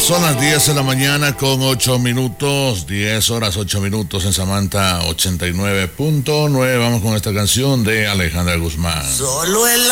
Son las 10 de la mañana con 8 minutos, 10 horas 8 minutos en Samantha 89.9. Vamos con esta canción de Alejandra Guzmán. Solo el